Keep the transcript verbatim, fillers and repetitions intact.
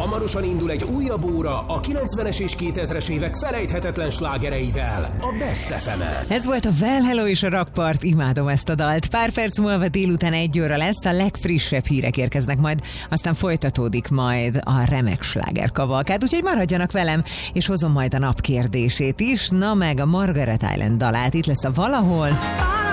hamarosan indul egy újabb óra a kilencvenes és kétezres évek felejthetetlen slágereivel, a Best ef emen. Ez volt a Well Hello és a Rockpart, imádom ezt a dalt. Pár perc múlva délután egy óra lesz, a legfrissebb hírek érkeznek majd, aztán folytatódik majd a remek slágerkavalkád, úgyhogy maradjanak velem, és hozom majd a nap kérdését is, na meg a Margaret Island dalát, itt lesz a Valahol.